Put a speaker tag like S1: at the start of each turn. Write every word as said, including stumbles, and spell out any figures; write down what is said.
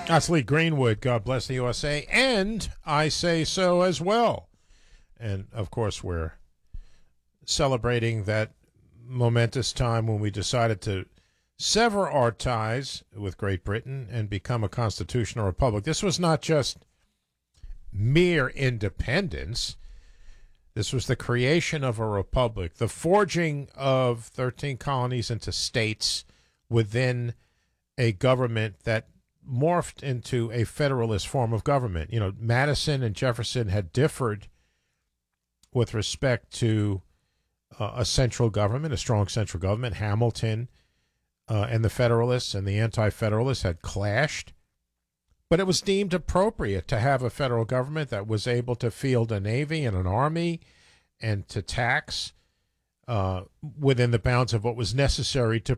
S1: That's Lee Greenwood. God bless the U S A. And I say so as well. And, of course, we're celebrating that momentous time when we decided to sever our ties with Great Britain and become a constitutional republic. This was not just mere independence. This was the creation of a republic, the forging of thirteen colonies into states within a government that morphed into a federalist form of government. You know, Madison and Jefferson had differed with respect to uh, a central government, a strong central government. Hamilton uh, and the Federalists and the Anti-Federalists had clashed. But it was deemed appropriate to have a federal government that was able to field a navy and an army and to tax uh, within the bounds of what was necessary to